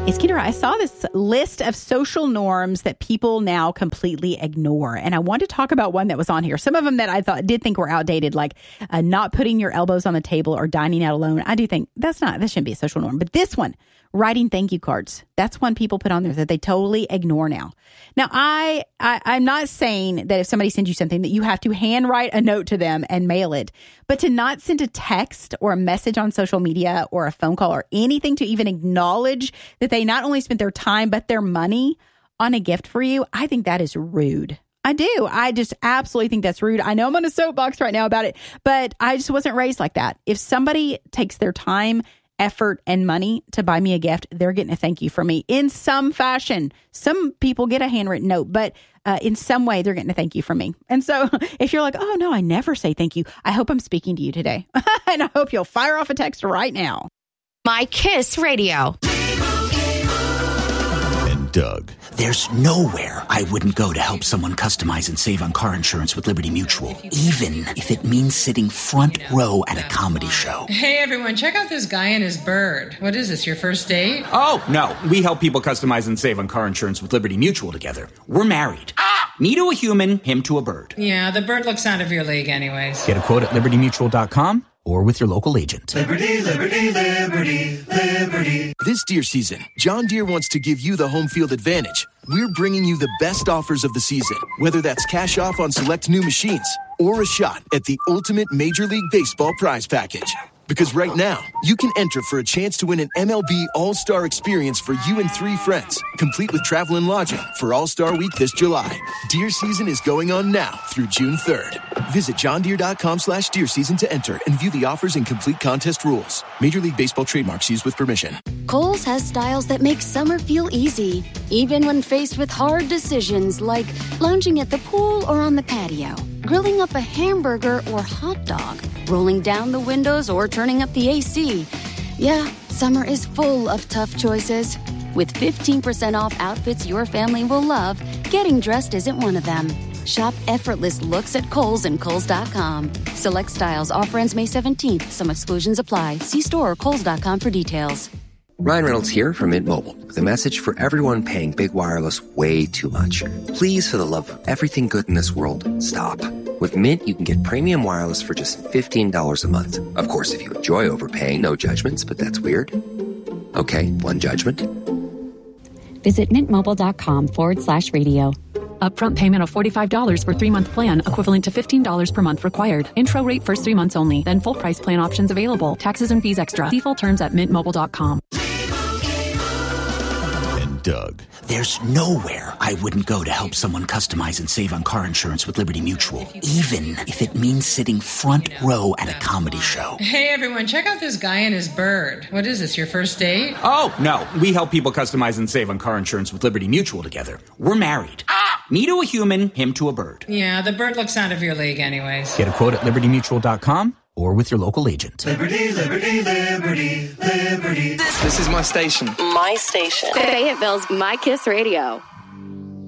It's Kendra. I saw this list of social norms that people now completely ignore. And I want to talk about one that was on here. Some of them that I did think were outdated, like not putting your elbows on the table or dining out alone. I do think that shouldn't be a social norm. But this one, writing thank you cards. That's one people put on there that they totally ignore now. Now, I'm not saying that if somebody sends you something that you have to handwrite a note to them and mail it, but to not send a text or a message on social media or a phone call or anything to even acknowledge that they not only spent their time, but their money on a gift for you, I think that is rude. I do. I just absolutely think that's rude. I know I'm on a soapbox right now about it, but I just wasn't raised like that. If somebody takes their time, effort, and money to buy me a gift, they're getting a thank you from me in some fashion. Some people get a handwritten note, but in some way, they're getting a thank you from me. And so if you're like, oh, no, I never say thank you, I hope I'm speaking to you today. And I hope you'll fire off a text right now. My Kiss Radio. Doug. There's nowhere I wouldn't go to help someone customize and save on car insurance with Liberty Mutual, even if it means sitting front row at a comedy show. Hey, everyone, check out this guy and his bird. What is this, your first date? Oh, no. We help people customize and save on car insurance with Liberty Mutual together. We're married. Me to a human, him to a bird. Yeah, the bird looks out of your league anyways. Get a quote at libertymutual.com or with your local agent. Liberty, liberty, liberty, liberty. This deer season, John Deere wants to give you the home field advantage. We're bringing you the best offers of the season, whether that's cash off on select new machines or a shot at the ultimate Major League Baseball prize package. Because right now, you can enter for a chance to win an MLB All-Star experience for you and 3 friends, complete with travel and lodging for All-Star Week this July. Deer season is going on now through June 3rd. Visit johndeere.com/deer season to enter and view the offers and complete contest rules. Major League Baseball trademarks used with permission. Kohl's has styles that make summer feel easy, even when faced with hard decisions like lounging at the pool or on the patio, grilling up a hamburger or hot dog, rolling down the windows or turning up the AC. Yeah, summer is full of tough choices. With 15% off outfits your family will love, getting dressed isn't one of them. Shop effortless looks at Kohl's and Kohl's.com. Select styles. Offer ends May 17th. Some exclusions apply. See store or Kohl's.com for details. Ryan Reynolds here from Mint Mobile with a message for everyone paying big wireless way too much. Please, for the love of everything good in this world, stop. With Mint, you can get premium wireless for just $15 a month. Of course, if you enjoy overpaying, no judgments, but that's weird. Okay, one judgment. Visit mintmobile.com/radio. Upfront payment of $45 for 3-month plan, equivalent to $15 per month required. Intro rate first 3 months only, then full price plan options available. Taxes and fees extra. See full terms at mintmobile.com. Doug. There's nowhere I wouldn't go to help someone customize and save on car insurance with Liberty Mutual, even if it means sitting front row at a comedy show. Hey, everyone, check out this guy and his bird. What is this, your first date? Oh, no. We help people customize and save on car insurance with Liberty Mutual together. We're married. Me to a human, him to a bird. Yeah, the bird looks out of your league anyways. Get a quote at libertymutual.com or with your local agent. Liberty, liberty, liberty, liberty. This is my station. My station. Fayetteville's My Kiss Radio.